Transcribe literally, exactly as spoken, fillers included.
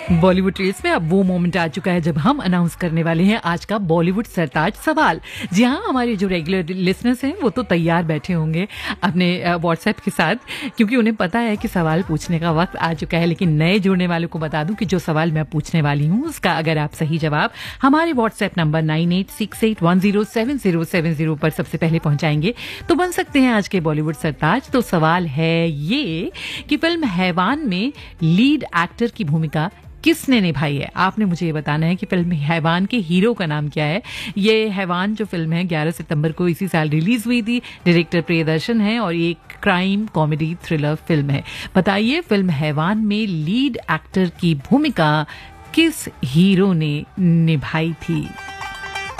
Bollywood reels में अब वो मोमेंट आ चुका है जब हम अनाउंस करने वाले हैं आज का बॉलीवुड सरताज सवाल। जी हाँ, हमारे जो रेगुलर लिसनर्स हैं वो तो तैयार बैठे होंगे अपने व्हाट्सएप के साथ, क्योंकि उन्हें पता है कि सवाल पूछने का वक्त आ चुका है। लेकिन नए जुड़ने वालों को बता दूं कि जो सवाल मैं पूछने वाली हूँ उसका अगर आप सही जवाब हमारे WhatsApp number nine eight six eight one zero seven zero seven zero पर सबसे पहले पहुंचाएंगे तो बन सकते हैं आज के बॉलीवुड सरताज। तो सवाल है ये कि फिल्म हैवान में लीड एक्टर की भूमिका किसने निभाई है। आपने मुझे ये बताना है कि फिल्म हैवान के हीरो का नाम क्या है। ये हैवान जो फिल्म है ग्यारह सितंबर को इसी साल रिलीज हुई थी। डायरेक्टर प्रियदर्शन है और ये एक क्राइम कॉमेडी थ्रिलर फिल्म है। बताइए फिल्म हैवान में लीड एक्टर की भूमिका किस हीरो ने निभाई थी।